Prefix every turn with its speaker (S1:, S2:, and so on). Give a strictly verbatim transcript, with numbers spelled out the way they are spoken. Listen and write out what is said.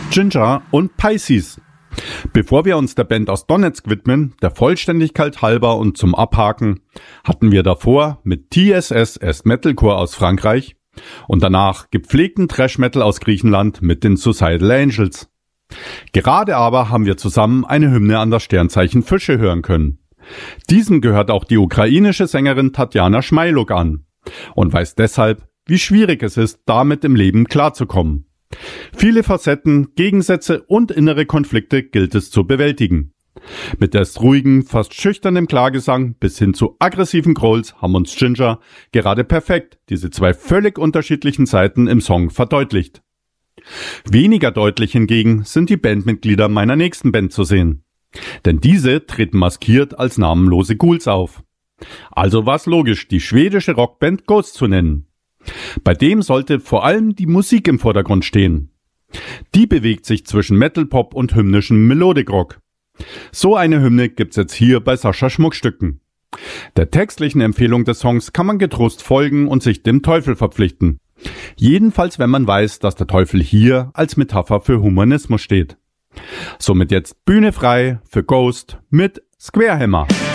S1: Ginger und Pisces. Bevor wir uns der Band aus Donetsk widmen, der Vollständigkeit halber und zum Abhaken, hatten wir davor mit T S S erst Metalcore aus Frankreich und danach gepflegten Thrash-Metal aus Griechenland mit den Suicidal Angels. Gerade aber haben wir zusammen eine Hymne an das Sternzeichen Fische hören können. Diesem gehört auch die ukrainische Sängerin Tatjana Schmeiluk an und weiß deshalb, wie schwierig es ist, damit im Leben klarzukommen. Viele Facetten, Gegensätze und innere Konflikte gilt es zu bewältigen. Mit erst ruhigen, fast schüchternem Klagesang bis hin zu aggressiven Growls haben uns Ginger gerade perfekt diese zwei völlig unterschiedlichen Seiten im Song verdeutlicht. Weniger deutlich hingegen sind die Bandmitglieder meiner nächsten Band zu sehen. Denn diese treten maskiert als namenlose Ghouls auf. Also war es logisch, die schwedische Rockband Ghost zu nennen. Bei dem sollte vor allem die Musik im Vordergrund stehen. Die bewegt sich zwischen Metalpop und hymnischem Melodic Rock. So eine Hymne gibt's jetzt hier bei Sascha Schmuckstücken. Der textlichen Empfehlung des Songs kann man getrost folgen und sich dem Teufel verpflichten. Jedenfalls, wenn man weiß, dass der Teufel hier als Metapher für Humanismus steht. Somit jetzt Bühne frei für Ghost mit Squarehammer.